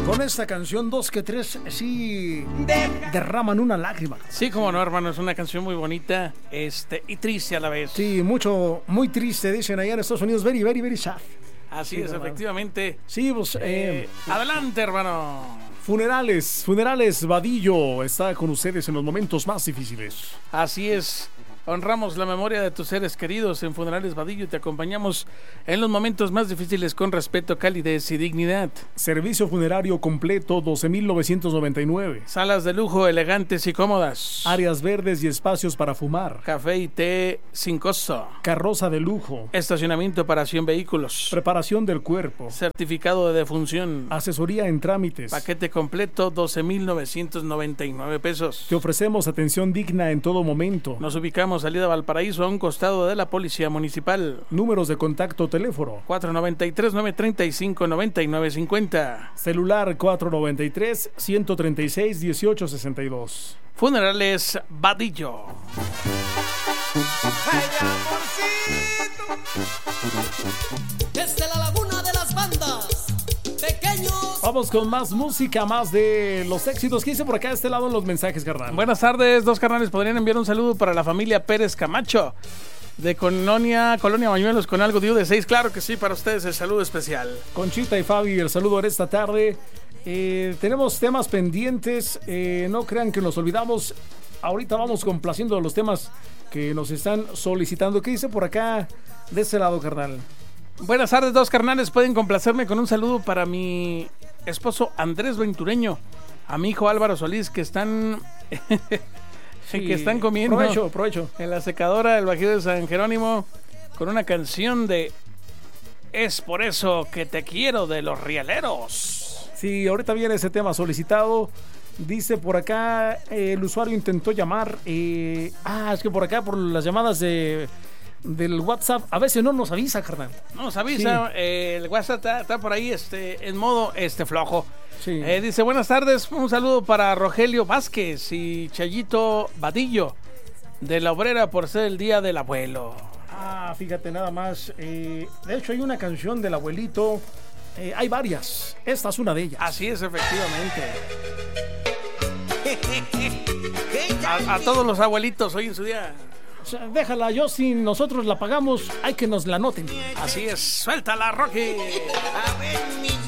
Con esta canción, dos que tres sí derraman una lágrima. Sí, como no, hermano, es una canción muy bonita y triste a la vez. Sí, muy triste, dicen allá en Estados Unidos, very, very, very sad. Así sí, es, hermano. Efectivamente. Sí, pues... adelante, hermano. Funerales Vadillo está con ustedes en los momentos más difíciles. Así es. Honramos la memoria de tus seres queridos en Funerales Vadillo y te acompañamos en los momentos más difíciles con respeto, calidez y dignidad. Servicio funerario completo, 12,999. Salas de lujo elegantes y cómodas. Áreas verdes y espacios para fumar. Café y té sin costo. Carroza de lujo. Estacionamiento para 100 vehículos. Preparación del cuerpo. Certificado de defunción. Asesoría en trámites. Paquete completo, 12,999 pesos. Te ofrecemos atención digna en todo momento. Nos ubicamos salida Valparaíso a un costado de la Policía Municipal. Números de contacto, teléfono 493-935-9950. Celular 493-136-1862. Funerales Vadillo. Ay, amorcito. Desde la laguna de las bandas, pequeños. Vamos con más música, más de los éxitos. ¿Qué dice por acá de este lado en los mensajes, carnal? Buenas tardes, dos carnales. ¿Podrían enviar un saludo para la familia Pérez Camacho de Colonia Bañuelos con algo de U6? Claro que sí, para ustedes el saludo especial. Conchita y Fabi, el saludo en esta tarde. Tenemos temas pendientes, no crean que nos olvidamos. Ahorita vamos complaciendo los temas que nos están solicitando. ¿Qué dice por acá de este lado, carnal? Buenas tardes, dos carnales. Pueden complacerme con un saludo para mi esposo Andrés Ventureño, a mi hijo Álvaro Solís, que están que están comiendo provecho en la secadora del Bajío de San Jerónimo con una canción de Es por eso que te quiero, de Los Rieleros. Sí, ahorita viene ese tema solicitado. Dice por acá, el usuario intentó llamar. Es que por acá, por las llamadas del WhatsApp, a veces no nos avisa, carnal. No nos avisa, sí. El WhatsApp está por ahí en modo flojo. Sí. Dice, buenas tardes, un saludo para Rogelio Vázquez y Chayito Vadillo de La Obrera por ser el día del abuelo. Fíjate nada más. De hecho, hay una canción del abuelito. Hay varias. Esta es una de ellas. Así es, efectivamente. A todos los abuelitos hoy en su día. O sea, déjala, yo si nosotros la pagamos, hay que nos la noten. Así es, suéltala, Rocky. A ver, mi